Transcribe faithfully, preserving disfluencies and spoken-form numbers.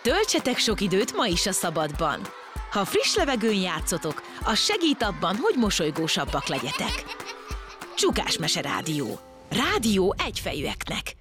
Töltsetek sok időt ma is a szabadban. Ha friss levegőn játszotok, az segít abban, hogy mosolygósabbak legyetek. Csukásmese Rádió. Rádió egyfejűeknek.